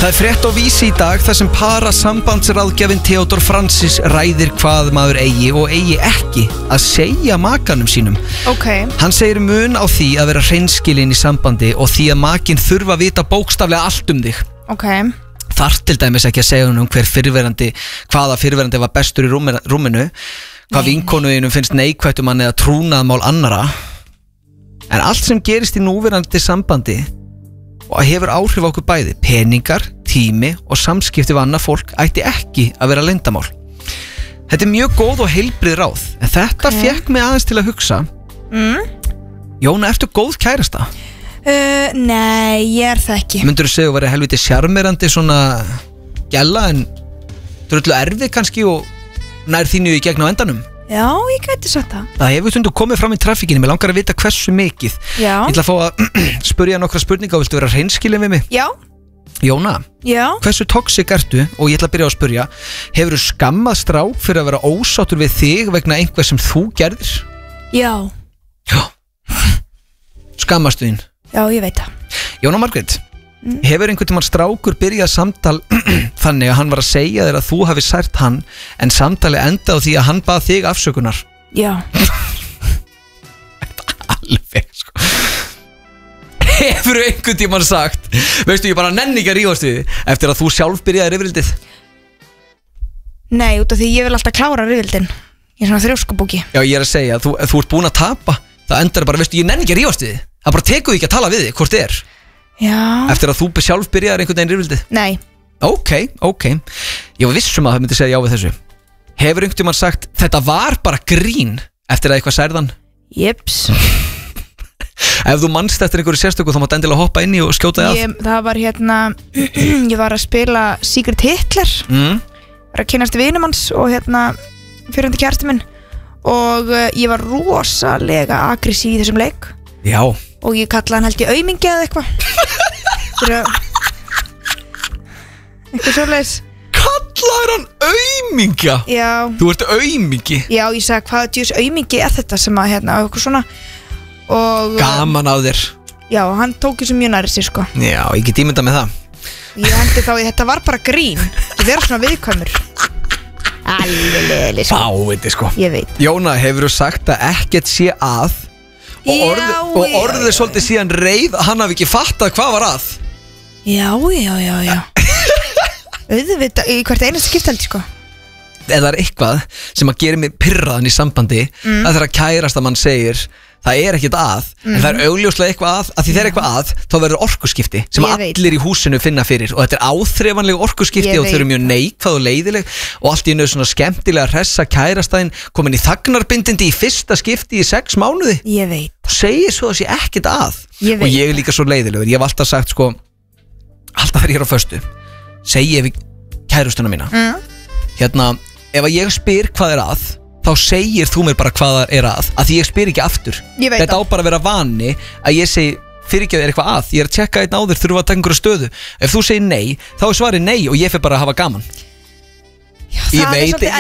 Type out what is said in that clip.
Það er frétt á Vísi í dag þar sem parasambandsráðgjafinn Theodor Francis ræðir hvað maður eigi og eigi ekki að segja makanum sínum. Hann segir mun á því að vera hreinskilinn í sambandi og því að makinn þurfa að vita bókstaflega allt um þig. Þarf til dæmis ekki að segja hún hvaða fyrrverandi var bestur í rúminu, hvað vinkonuðinum finnst neikvætt hann eða trúnaðmál annara. En allt sem gerist í núverandi sambandi og hefur áhrif á okkur bæði, peningar, tími og samskipti við annað fólk ætti ekki að vera leyndamál. Þetta er mjög góð og heilbrigð ráð, en þetta fékk mig aðeins til að hugsa. Jóna, ertu góð kærasta? Nei, ég það ekki. Myndirðu segja að vera helviti sjarmerandi svona gælla en drullu erfið kannski og nær þínu í gegn á endanum? Já, ég gæti sagt það. Það hefur stundu komið fram í traffíkinni, mér langar að vita hversu mikið. Já. Ég ætla að fá að spyrja nokkra spurninga og viltu vera hreinskilin við mig? Já. Jóna, hversu toxic ertu? Og ég ætla að byrja á að spyrja, hefurðu skammað strák fyrir að vera ósáttur við þig vegna einhver sem þú gerðir? Já. Skammastu þín? Já, ég veit það. Jóna Margrét, hefur einhvern tímann strákur byrjað samtal þannig að hann var að segja þér að þú hafi sært hann en samtali enda á því að hann bað þig afsökunar? Já. Alveg sko. Hefur einhvern tímann sagt, veistu, ég bara nenni ekki að rífast við eftir að þú sjálf byrjaði rifrildið? Nei, út af því ég vil alltaf klára rifrildin. Ég er svona þrjóskubúki. Já, ég er að segja, þú ert búin að tapa. Það endar bara, veistu, ég nenni ekki að rífast við. Það bara tekur því ekki að tala við þig, hvort þið er. Já. Eftir að þú sjálf byrjaðir einhvern veginn rifrildið? Nei. Ok. Ég var vissum að það myndi segja já við þessu. Hefur einhvern tímann sagt, þetta var bara grín eftir að eitthvað særðan? Jeps. Ef þú manst eftir einhverju sérstöku þá mátt endilega hoppa inn í og skjóta þig að. Það var ég var að spila Secret Hitler. Var að kynnast vinum hans og fyrrandi kærasti minn. Og ég var rosalega aggressív í þessum leik. Já. Og ég kallaði hann held í aumingi eða eitthvað. Eitthvað svoleiðis. Kallaði hann aumingja? Já. Þú ert aumingi? Já, ég sagði hvað djús aumingi er þetta sem að eitthvað svona. Og gaman á þér. Já, hann tók þessu mjög nærri sér sko. Já, ég get ímyndað með það. Ég hendi þá í þetta var bara grín. Ég vera svona viðkvæmur. Alveg sko. Fáviti sko. Ég veit. Jóna, hefur þú sagt að ekkert sé að og orðið svolítið síðan reið hann hafi ekki fattað hvað var að? Já. Auðvitað, í hvert einasta skiptaldi sko. Eða er eitthvað sem að gera mig pirraðan í sambandi, það er að kærasta mann segir það er ekkert að, en það er augljóslega eitthvað að því þegar eitthvað að, þá verður orkuskipti sem allir í húsinu finna fyrir og þetta er áþreifanleg orkuskipti og þau eru mjög neikvæð og leiðileg og allt í einu svona skemmtilega hressa kærastæðin komin í þagnarbindindi í fyrsta skipti í 6 mánuði. Ég veit. Segir svo að sé ekkert að. Ég og ég er líka svo leiðilegur, ég hef alltaf sagt sko, alltaf þegar ég er á föstu segi ég við kærustuna mína ef að ég spyr hvað er að þá segir þú mér bara hvað er að því ég spyr ekki aftur. Þetta á bara að vera vani að ég segi fyrirgefðu er eitthvað að, ég er að tjekka einn áður, þurfa að taka einhverju stöðu. Ef þú segir nei, þá er svarið nei og ég fer bara að hafa gaman. Já,